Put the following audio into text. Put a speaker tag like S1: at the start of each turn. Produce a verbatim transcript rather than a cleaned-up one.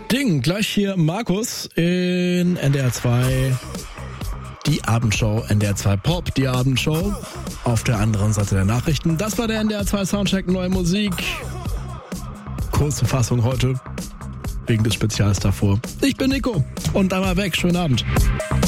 S1: Ding. Gleich hier Markus in N D R zwei. Die Abendshow, N D R zwei Pop, die Abendshow. Auf der anderen Seite der Nachrichten. Das war der N D R zwei Soundcheck, neue Musik. Kurze Fassung heute. Wegen des Spezials davor. Ich bin Nico und einmal weg. Schönen Abend.